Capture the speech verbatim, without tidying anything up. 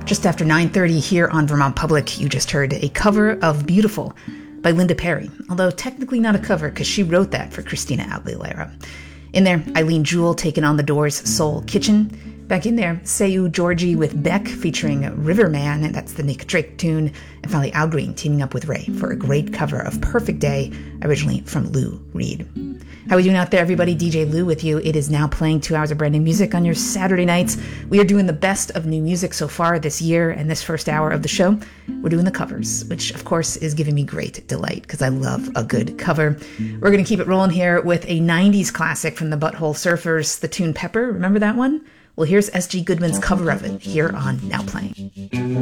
Just after nine thirty here on Vermont Public, you just heard a cover of Beautiful by Linda Perry, although technically not a cover because she wrote that for Christina Aguilera. In there, Eileen Jewell taking on the Doors' Soul Kitchen. Back in there, Seu Georgie with Beck featuring Riverman, and that's the Nick Drake tune, and finally Al Green teaming up with Ray for a great cover of Perfect Day, originally from Lou Reed. How are we doing out there, everybody? D J Lou with you. It is now playing two hours of brand new music on your Saturday nights. We are doing the best of new music so far this year, and this first hour of the show, we're doing the covers, which of course is giving me great delight because I love a good cover. We're going to keep it rolling here with a nineties classic from the Butthole Surfers, the tune Pepper. Remember that one? Well, here's S G Goodman's cover of it here on Now Playing.